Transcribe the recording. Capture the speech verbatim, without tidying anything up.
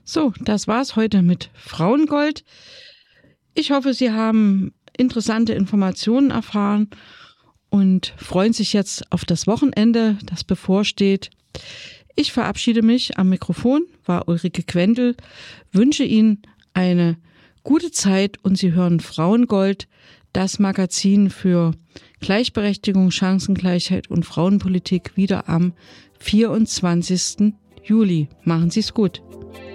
So, das war's heute mit Frauengold. Ich hoffe, Sie haben interessante Informationen erfahren und freuen sich jetzt auf das Wochenende, das bevorsteht. Ich verabschiede mich. Am Mikrofon war Ulrike Quendel, wünsche Ihnen eine gute Zeit und Sie hören Frauengold, das Magazin für Gleichberechtigung, Chancengleichheit und Frauenpolitik wieder am vierundzwanzigsten Juli. Machen Sie es gut.